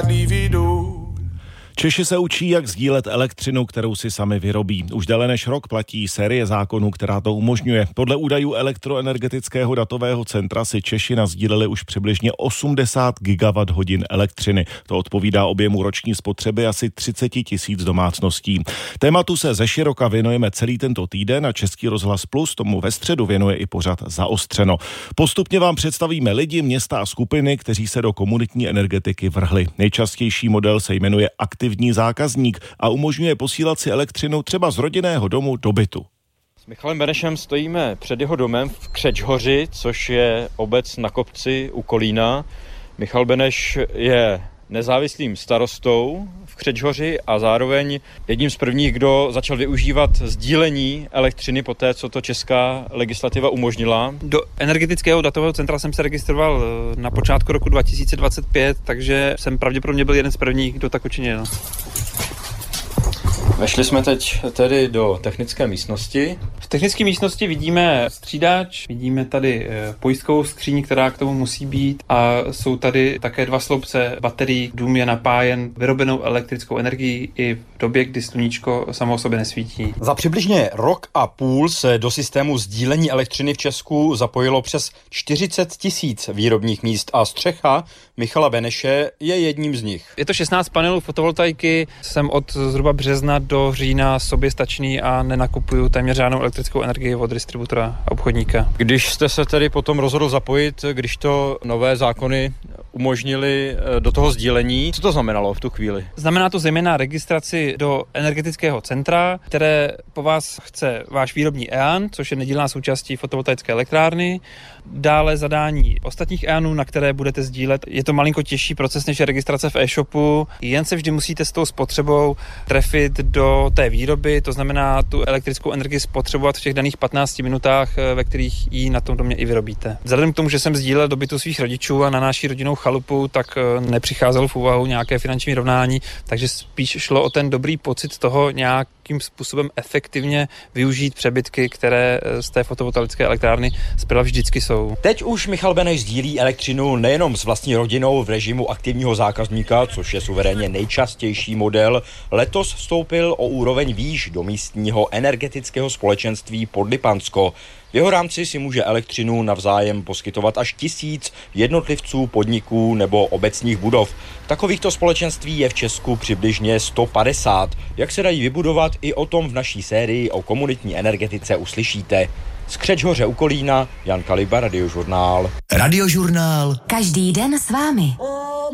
Češi se učí, jak sdílet elektřinu, kterou si sami vyrobí. Už déle než rok platí série zákonů, která to umožňuje. Podle údajů Elektroenergetického datového centra si Češi nasdíleli už přibližně 80 gigawatt-hodin elektřiny. To odpovídá objemu roční spotřeby asi 30 000 domácností. Tématu se zeširoka věnujeme celý tento týden a Český rozhlas Plus tomu ve středu věnuje i pořad Zaostřeno. Postupně vám představíme lidi, města a skupiny, kteří se do komunitní energetiky vrhli. Nejčastější model se jmenuje aktivní zákazník a umožňuje posílat si elektřinu třeba z rodinného domu do bytu. S Michalem Benešem stojíme před jeho domem v Křečhoři, což je obec na kopci u Kolína. Michal Beneš je nezávislým starostou v Křečhoři a zároveň jedním z prvních, kdo začal využívat sdílení elektřiny po té, co to česká legislativa umožnila. Do energetického datového centra jsem se registroval na počátku roku 2025, takže jsem pravděpodobně byl jeden z prvních, kdo tak učinil. Vešli jsme teď tedy do technické místnosti. V technické místnosti vidíme střídač, vidíme tady pojistkovou skříň, která k tomu musí být a jsou tady také 2 sloupce baterií. Dům je napájen vyrobenou elektrickou energií i v době, kdy sluníčko samo o sobě nesvítí. Za přibližně rok a půl se do systému sdílení elektřiny v Česku zapojilo přes 40 000 výrobních míst a střecha Michala Beneše je jedním z nich. Je to 16 panelů fotovoltaiky, jsem od zhruba března do října soběstačný a nenakupuju téměř žádnou elektrickou energii od distributora a obchodníka. Když jste se tedy potom rozhodl zapojit, když to nové zákony umožnili do toho sdílení, co to znamenalo v tu chvíli? Znamená to zejména registraci do energetického centra, které po vás chce váš výrobní EAN, což je nedílná součástí fotovoltaické elektrárny, dále zadání ostatních EANů, na které budete sdílet. Je to malinko těžší proces než registrace v e-shopu, jen se vždy musíte s tou spotřebou trefit do té výroby, to znamená tu elektrickou energii spotřebovat v těch daných 15 minutách, ve kterých ji na tom domě i vyrobíte. Vzhledem k tomu, že jsem sdílel do bytu svých rodičů a na naší rodinnou chalupu, tak nepřicházelo v úvahu nějaké finanční rovnání, takže spíš šlo o ten dobrý pocit toho nějakým způsobem efektivně využít přebytky, které z té fotovoltaické elektrárny zprava vždycky jsou. Teď už Michal Beneš sdílí elektřinu nejenom s vlastní rodinou v režimu aktivního zákazníka, což je suverénně nejčastější model. Letos vstoupil o úroveň výš do místního energetického společenství Podlipansko. V jeho rámci si může elektřinu navzájem poskytovat až 1000 jednotlivců, podniků nebo obecních budov. Takovýchto společenství je v Česku přibližně 150. Jak se dají vybudovat, i o tom v naší sérii o komunitní energetice uslyšíte. Z Křečhoře u Kolína, Jan Kaliba, Radiožurnál. Radiožurnál. Každý den s vámi.